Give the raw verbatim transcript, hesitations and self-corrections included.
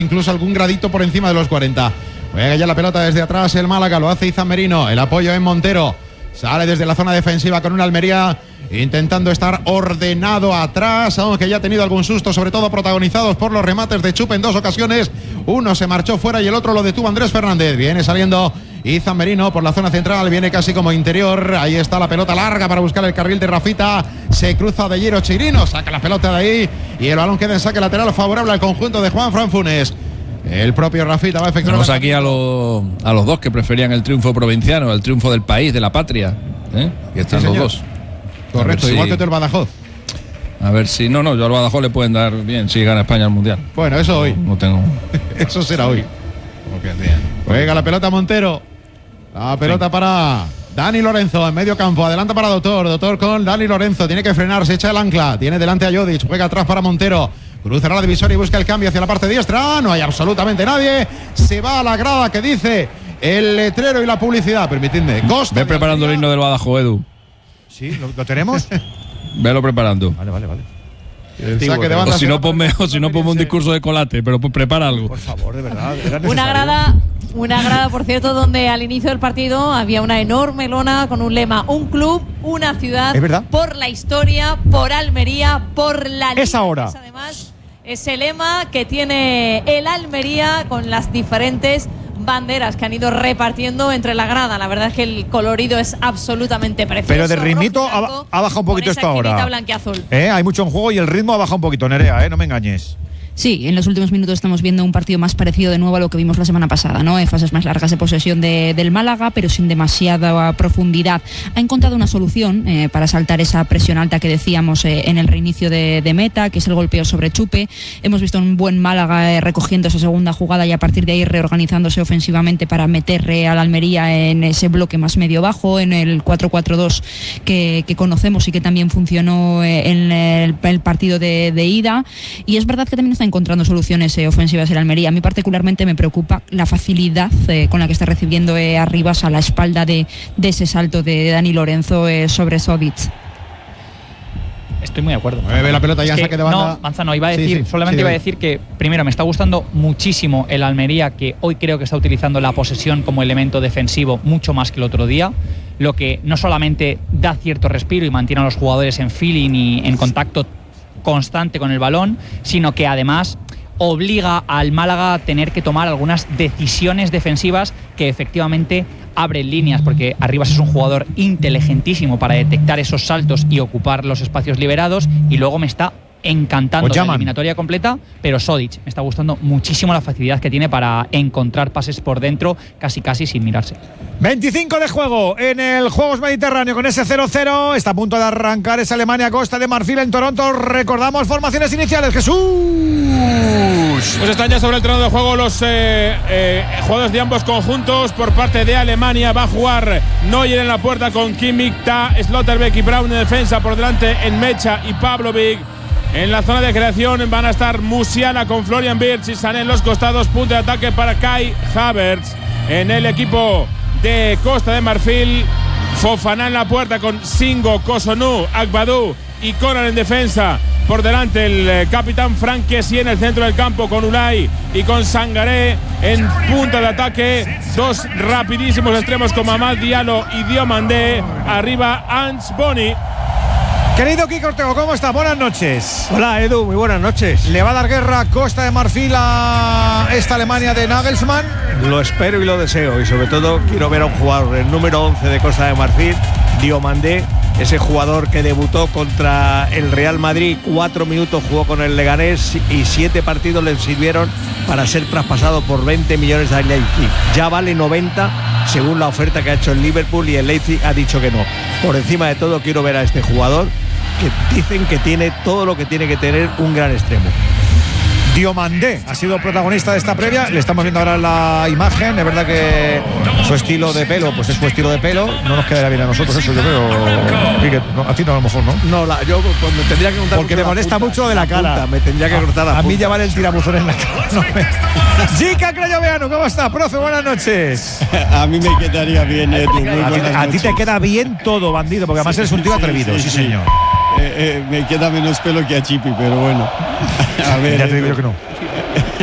incluso algún gradito por encima de los cuarenta. Juega ya la pelota desde atrás el Málaga, lo hace Izan Merino, el apoyo en Montero, sale desde la zona defensiva con un Almería intentando estar ordenado atrás, aunque ya ha tenido algún susto, sobre todo protagonizados por los remates de Chupe en dos ocasiones. Uno se marchó fuera y el otro lo detuvo Andrés Fernández. Viene saliendo Izan Merino por la zona central, viene casi como interior. Ahí está la pelota larga para buscar el carril de Rafita. Se cruza de Llero Chirino, saca la pelota de ahí y el balón queda en saque lateral favorable al conjunto de Juan Fran Funes. El propio Rafita va a efectuar. Tenemos aquí a, lo, a los dos que preferían el triunfo provinciano, el triunfo del país, de la patria. ¿eh? Aquí están sí, los dos. Correcto, igual si, que tú el Badajoz. A ver si. No, no, yo al Badajoz le pueden dar bien si gana España el mundial. Bueno, eso hoy. No, no tengo. Eso será hoy. Juega la pelota Montero. La pelota sí. para Dani Lorenzo en medio campo. Adelanta para Doctor. Doctor con Dani Lorenzo. Tiene que frenar, se echa el ancla. Tiene delante a Jodic. Juega atrás para Montero. Cruzará la divisoria y busca el cambio hacia la parte diestra. No hay absolutamente nadie. Se va a la grada que dice el letrero y la publicidad. Permitidme. Costa. Ve preparando el himno del Badajoz, Edu. Sí, ¿lo, lo tenemos? Velo preparando. Vale, vale, vale. El saque de banda, o si no ponme, o si no ponme un discurso de Colate, pero pues prepara algo. Por favor, de verdad. Una grada, una grada, por cierto, donde al inicio del partido había una enorme lona con un lema: un club, una ciudad, ¿es verdad? Por la historia, por Almería, por la liga. Es ahora. Es además ese lema que tiene el Almería con las diferentes banderas que han ido repartiendo entre la grada. La verdad es que el colorido es absolutamente precioso. Pero de ritmito ha, ha bajado un poquito esto ahora. ¿Eh? Hay mucho en juego y el ritmo ha bajado un poquito, Nerea, ¿eh? No me engañes. Sí, en los últimos minutos estamos viendo un partido más parecido de nuevo a lo que vimos la semana pasada, ¿no? En fases más largas de posesión de, del Málaga, pero sin demasiada profundidad. Ha encontrado una solución eh, para saltar esa presión alta que decíamos eh, en el reinicio de, de meta, que es el golpeo sobre Chupe. Hemos visto un buen Málaga eh, recogiendo esa segunda jugada y a partir de ahí reorganizándose ofensivamente para meter eh, al Almería en ese bloque más medio-bajo, en el cuatro cuatro dos que, que conocemos y que también funcionó eh, en el, el partido de, de ida. Y es verdad que también está encontrando soluciones eh, ofensivas en Almería. A mí particularmente me preocupa la facilidad eh, con la que está recibiendo eh, Arribas a la espalda de, de ese salto de Dani Lorenzo eh, sobre Zodic. Estoy muy de acuerdo. Mueve la pelota ya, es que, saque de banda. No, Manzano, iba a decir, sí, sí, solamente sí, iba a decir que, primero, me está gustando muchísimo el Almería, que hoy creo que está utilizando la posesión como elemento defensivo mucho más que el otro día, lo que no solamente da cierto respiro y mantiene a los jugadores en feeling y en contacto constante con el balón, sino que además obliga al Málaga a tener que tomar algunas decisiones defensivas que efectivamente abren líneas, porque Arribas es un jugador inteligentísimo para detectar esos saltos y ocupar los espacios liberados, y luego me está encantando la eliminatoria completa, pero Zodic me está gustando muchísimo la facilidad que tiene para encontrar pases por dentro casi casi sin mirarse. veinticinco de juego en el Juegos Mediterráneo con ese cero cero. Está a punto de arrancar esa Alemania Costa de Marfil en Toronto. Recordamos formaciones iniciales, Jesús. Pues están ya sobre el terreno de juego los eh, eh, jugadores de ambos conjuntos. Por parte de Alemania va a jugar Neuer en la puerta con Kimmich, Ta, Slotterbeck y Braun en defensa. Por delante en Mecha y Pavlovic. En la zona de creación van a estar Musiala con Florian Wirtz y Sané en los costados. Punto de ataque para Kai Havertz. En el equipo de Costa de Marfil, Fofana en la puerta con Singo, Cotonou, Agbadou y Conan en defensa. Por delante el eh, capitán Franck Kessie en el centro del campo con Unai y con Sangaré en punta de ataque. Dos rapidísimos extremos con Mamad Diallo y Diomandé. Arriba Ants Boni. Querido Kiko Ortego, ¿cómo estás? Buenas noches. Hola Edu, muy buenas noches. ¿Le va a dar guerra Costa de Marfil a esta Alemania de Nagelsmann? Lo espero y lo deseo, y sobre todo quiero ver a un jugador, el número once de Costa de Marfil, Diomandé, ese jugador que debutó contra el Real Madrid, cuatro minutos jugó con el Leganés y siete partidos le sirvieron para ser traspasado por veinte millones al Leipzig. Ya vale noventa según la oferta que ha hecho el Liverpool y el Leipzig ha dicho que no. Por encima de todo quiero ver a este jugador que dicen que tiene todo lo que tiene que tener un gran extremo. Diomandé ha sido protagonista de esta previa. Le estamos viendo ahora la imagen. Es verdad que su estilo de pelo, pues es su estilo de pelo. No nos quedaría bien a nosotros eso, yo creo. No, a ti no, a lo mejor, ¿no? No, la, yo pues, me tendría que contar. Porque me molesta punta, mucho de la cara. Punta, me tendría que cortar la A, a mí punta. llevar el tirabuzón en la cara. No me... Jica Crayoveanu, ¿cómo está, profe? Buenas noches. A mí me quedaría bien, Edu. Muy a, ti, a ti te queda bien todo, bandido, porque además sí, eres un tío atrevido. Sí, sí, sí señor. Eh, eh, me queda menos pelo que a Chipi, pero bueno. A ver, ya te digo yo que no.